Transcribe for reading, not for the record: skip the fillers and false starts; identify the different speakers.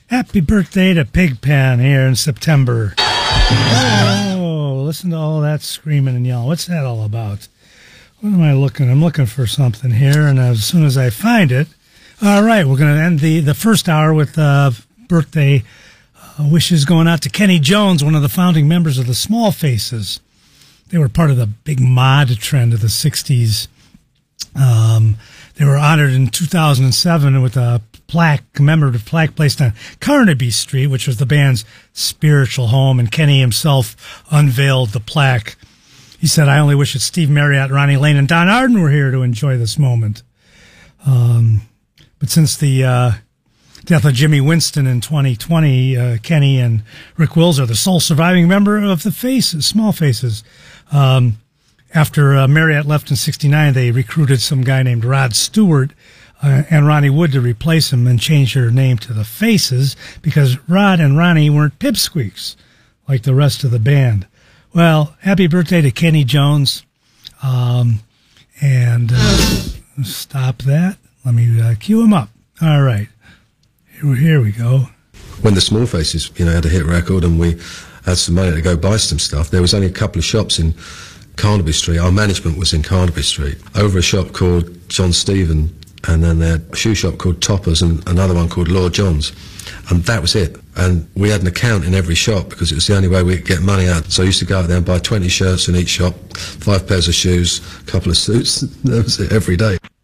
Speaker 1: Happy birthday to Pigpen here in September. Oh, listen to all that screaming and yelling. What's that all about? What am I looking? I'm looking for something here, and as soon as I find it, all right, we're going to end the first hour with birthday wishes going out to Kenny Jones, one of the founding members of the Small Faces. They were part of the big mod trend of the 60s. They were honored in 2007 with a commemorative plaque placed on Carnaby Street, which was the band's spiritual home, and Kenny himself unveiled the plaque. He said, "I only wish that Steve Marriott, Ronnie Lane, and Don Arden were here to enjoy this moment." But since the death of Jimmy Winston in 2020, Kenny and Rick Wills are the sole surviving member of the Faces, Small Faces. After Marriott left in '69, they recruited some guy named Rod Stewart and Ronnie Wood to replace him and change their name to the Faces because Rod and Ronnie weren't pipsqueaks like the rest of the band. Well, happy birthday to Kenny Jones. Stop that. Let me cue him up. All right. Here we go.
Speaker 2: When the Small Faces, had a hit record and we had some money to go buy some stuff, there was only a couple of shops in Carnaby Street. Our management was in Carnaby Street, over a shop called John Stephen, and then they had a shoe shop called Toppers and another one called Lord John's. And that was it. And we had an account in every shop because it was the only way we could get money out. So I used to go out there and buy 20 shirts in each shop, 5 pairs of shoes, a couple of suits. That was it every day.